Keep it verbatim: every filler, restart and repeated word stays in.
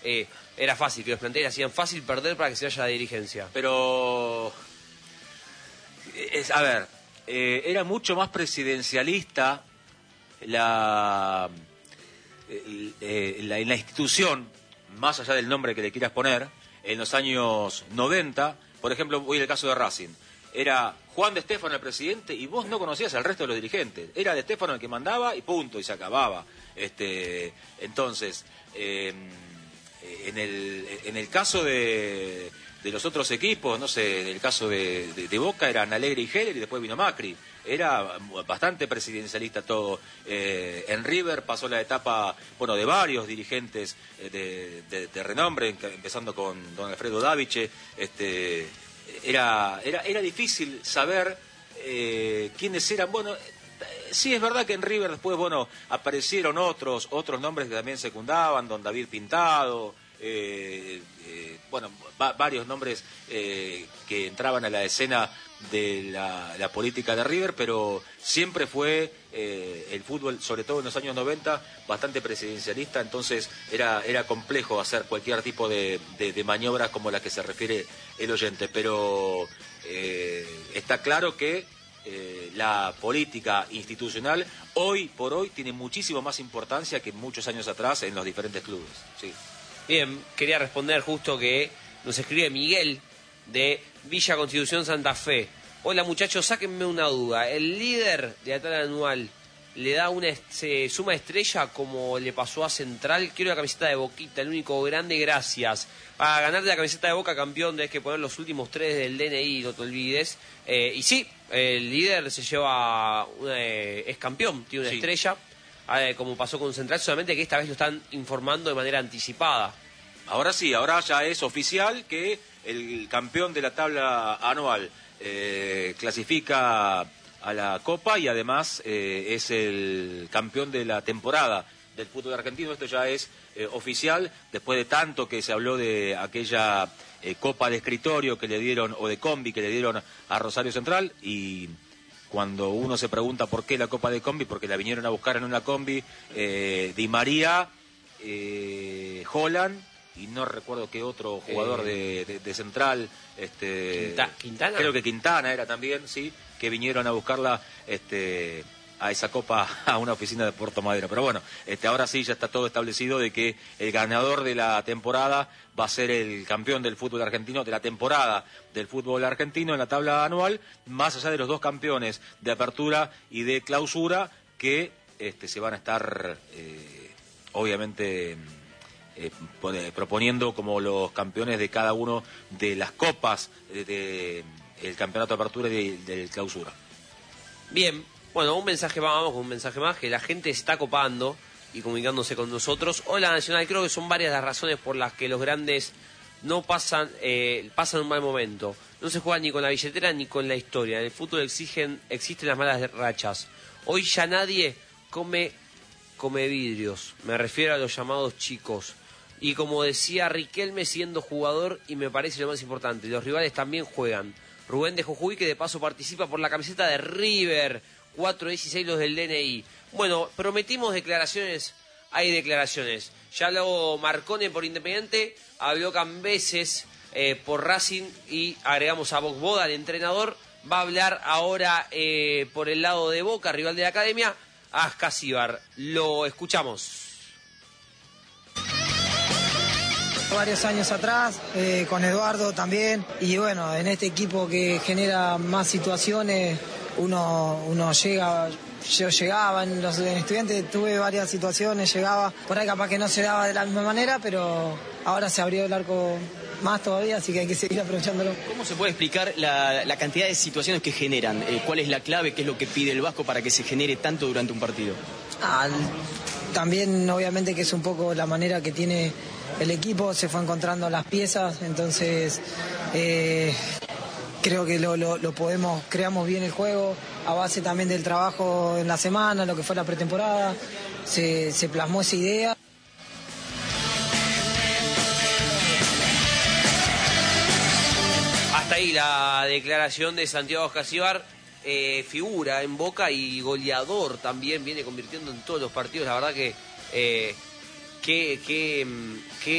eh, era fácil, que los planteles hacían fácil perder para que se vaya la dirigencia. Pero, es, a ver, eh, era mucho más presidencialista la, eh, la, la institución, más allá del nombre que le quieras poner, en los años noventa. Por ejemplo, voy al caso de Racing. Era Juan de Stefano el presidente y vos no conocías al resto de los dirigentes. Era de Stefano el que mandaba y punto, y se acababa. Este, entonces, eh, en, el, en el caso de, de los otros equipos, no sé, en el caso de, de, de Boca eran Alegre y Heller y después vino Macri. Era bastante presidencialista todo. Eh, en River pasó la etapa, bueno, de varios dirigentes de, de, de renombre, empezando con don Alfredo Daviche. Este, era, era, era difícil saber eh, quiénes eran. Bueno, sí es verdad que en River después, bueno, aparecieron otros, otros nombres que también secundaban, don David Pintado, eh, eh, bueno, va, varios nombres eh, que entraban a la escena de la, la política de River, pero siempre fue eh, el fútbol, sobre todo en los años noventa, bastante presidencialista. Entonces era, era complejo hacer cualquier tipo de, de, de maniobras como la que se refiere el oyente, pero eh, está claro que eh, la política institucional hoy por hoy tiene muchísimo más importancia que muchos años atrás en los diferentes clubes. Sí. Bien, quería responder justo que nos escribe Miguel de Villa Constitución Santa Fe. Hola muchachos, sáquenme una duda. ¿El líder de la tabla anual le da una se suma estrella como le pasó a Central? Quiero la camiseta de Boquita, el único grande, gracias. Para ganar la camiseta de Boca campeón tenés que poner los últimos tres del D N I, no te olvides. Eh, y sí, el líder se lleva, una, eh, es campeón, tiene una sí. estrella, eh, como pasó con Central, solamente que esta vez lo están informando de manera anticipada. Ahora sí, ahora ya es oficial que el campeón de la tabla anual eh, clasifica a la Copa y además eh, es el campeón de la temporada del fútbol argentino. Esto ya es eh, oficial, después de tanto que se habló de aquella eh, Copa de escritorio que le dieron, o de combi que le dieron a Rosario Central, y cuando uno se pregunta por qué la Copa de combi, porque la vinieron a buscar en una combi eh, Di María, eh, Holland, y no recuerdo qué otro jugador eh, de, de, de Central, este, Quinta, Quintana. Creo que Quintana era también, sí, que vinieron a buscarla este, a esa copa a una oficina de Puerto Madero. Pero bueno, este, ahora sí ya está todo establecido de que el ganador de la temporada va a ser el campeón del fútbol argentino, de la temporada del fútbol argentino en la tabla anual, más allá de los dos campeones de apertura y de clausura que este, se van a estar, eh, obviamente, Eh, proponiendo como los campeones de cada uno de las copas del de, de, campeonato de apertura y del de clausura. Bien, bueno, un mensaje más, vamos con un mensaje más, que la gente se está copando y comunicándose con nosotros. Hola Nacional, creo que son varias las razones por las que los grandes no pasan, eh, pasan un mal momento. No se juega ni con la billetera ni con la historia. En el fútbol exigen, existen las malas rachas. Hoy ya nadie come, come vidrios, me refiero a los llamados chicos. Y como decía Riquelme, siendo jugador, y me parece lo más importante, los rivales también juegan. Rubén de Jujuy, que de paso participa por la camiseta de River, cuatro dieciséis los del D N I. Bueno, prometimos declaraciones, hay declaraciones. Ya habló Marcone por Independiente, habló Cambeses eh, por Racing y agregamos a Boda, el entrenador. Va a hablar ahora eh, por el lado de Boca, rival de la Academia, a Ascasíbar. Lo escuchamos. Varios años atrás, eh, con Eduardo también, y bueno, en este equipo que genera más situaciones, uno, uno llega, yo llegaba, en los en estudiantes tuve varias situaciones, llegaba, por ahí capaz que no se daba de la misma manera, pero ahora se abrió el arco más todavía, así que hay que seguir aprovechándolo. ¿Cómo se puede explicar la, la cantidad de situaciones que generan? Eh, ¿Cuál es la clave? ¿Qué es lo que pide el Vasco para que se genere tanto durante un partido? Ah, también obviamente que es un poco la manera que tiene el equipo, se fue encontrando las piezas, entonces eh, creo que lo, lo, lo podemos, creamos bien el juego a base también del trabajo en la semana, lo que fue la pretemporada, se, se plasmó esa idea. Hasta ahí la declaración de Santiago Ascasíbar, eh, figura en Boca y goleador también, viene convirtiendo en todos los partidos, la verdad que... Eh, que, que, que